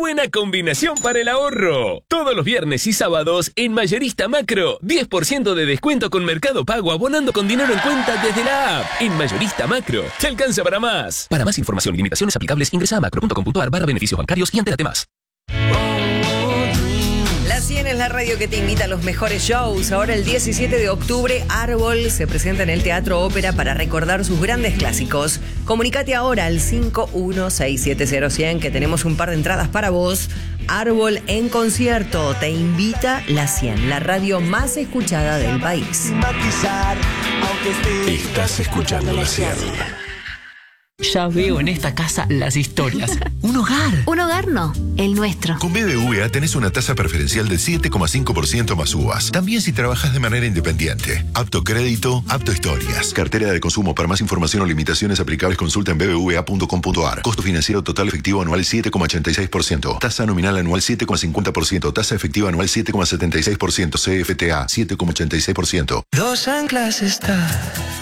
buena combinación para el ahorro. Todos los viernes y sábados en Mayorista Macro, 10% de descuento con Mercado Pago abonando con dinero en cuenta desde la app. En Mayorista Macro, te alcanza para más. Para más información y limitaciones aplicables, ingresa a macro.com.ar/beneficios bancarios y entérate más. La 100 es la radio que te invita a los mejores shows. Ahora el 17 de octubre, Árbol se presenta en el Teatro Ópera para recordar sus grandes clásicos. Comunicate ahora al 51670100 que tenemos un par de entradas para vos. Árbol en concierto. Te invita la 100, la radio más escuchada del país. Estás escuchando la 100. Ya veo en esta casa las historias. Un hogar. Un hogar no, el nuestro. Con BBVA tenés una tasa preferencial del 7,5% más uvas. También si trabajas de manera independiente. Apto crédito, apto historias. Cartera de consumo. Para más información o limitaciones aplicables, consulta en bbva.com.ar. Costo financiero total efectivo anual 7,86%. Tasa nominal anual 7,50%. Tasa efectiva anual 7,76%. CFTA 7,86%. Dos anclas está.